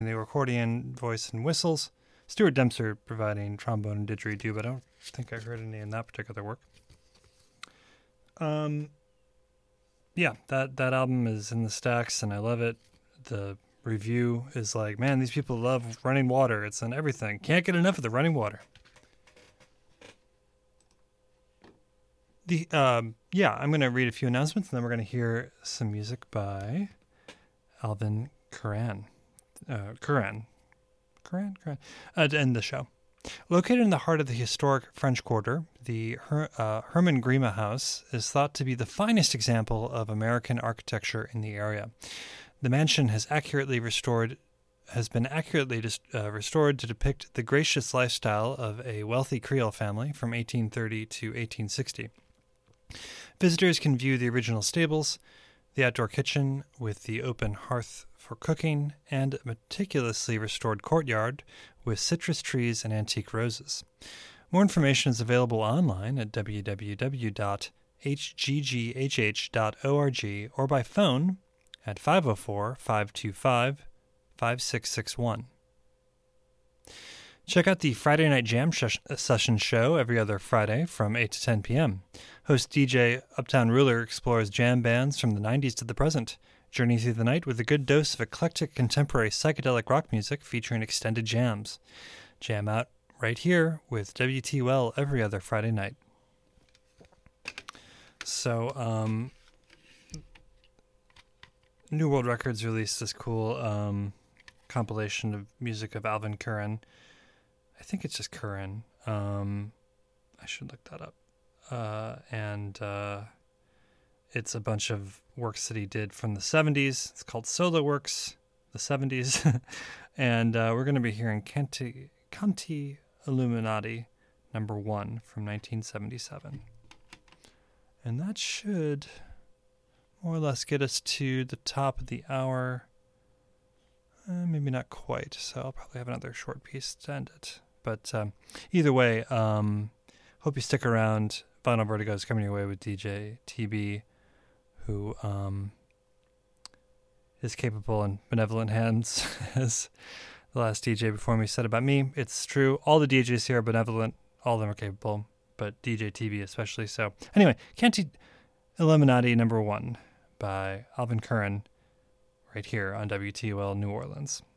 the accordion, voice, and whistles. Stuart Dempster providing trombone and didgeridoo, but I don't think I heard any in that particular work. Yeah, that album is in the stacks, and I love it. The review is like, man, these people love Running Water. It's in everything. Can't get enough of the Running Water. I'm going to read a few announcements, and then we're going to hear some music by Alvin Curran. To end the show. Located in the heart of the historic French Quarter, the Herman Grima House is thought to be the finest example of American architecture in the area. The mansion has been accurately restored to depict the gracious lifestyle of a wealthy Creole family from 1830 to 1860. Visitors can view the original stables, the outdoor kitchen with the open hearth for cooking, and a meticulously restored courtyard with citrus trees and antique roses. More information is available online at www.hggh.org or by phone at 504-525-5661. Check out the Friday Night Jam Session show every other Friday from 8 to 10 p.m. Host DJ Uptown Ruler explores jam bands from the 90s to the present. Journey through the night with a good dose of eclectic contemporary psychedelic rock music featuring extended jams. Jam out right here with WT Well every other Friday night. So, New World Records released this cool compilation of music of Alvin Curran. I think it's just Curran. I should look that up. It's a bunch of works that he did from the 70s. It's called Solo Works, the 70s. And we're going to be hearing Canti Illuminati #1 from 1977. And that should more or less get us to the top of the hour. Maybe not quite, so I'll probably have another short piece to end it. But either way, hope you stick around. Vinyl Vertigo is coming your way with DJ TB, who is capable in benevolent hands, as the last DJ before me said about me. It's true. All the DJs here are benevolent. All of them are capable, but DJ TB especially so. Anyway, Canti Illuminati #1 by Alvin Curran right here on WTOL New Orleans.